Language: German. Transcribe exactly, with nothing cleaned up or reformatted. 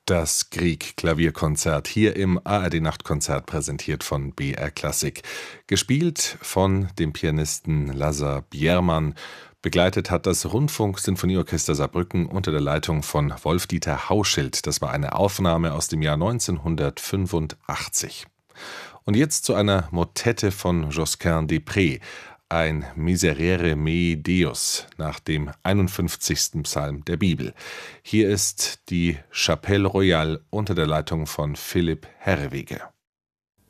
Das Grieg-Klavierkonzert hier im A R D-Nachtkonzert, präsentiert von B R Klassik. Gespielt von dem Pianisten Lazar Biermann. Begleitet hat das Rundfunk-Sinfonieorchester Saarbrücken unter der Leitung von Wolf-Dieter Hauschild. Das war eine Aufnahme aus dem Jahr neunzehnhundertfünfundachtzig. Und jetzt zu einer Motette von Josquin des Prez, ein Miserere mei Deus nach dem einundfünfzigsten Psalm der Bibel. Hier ist die Chapelle Royale unter der Leitung von Philipp Herreweghe.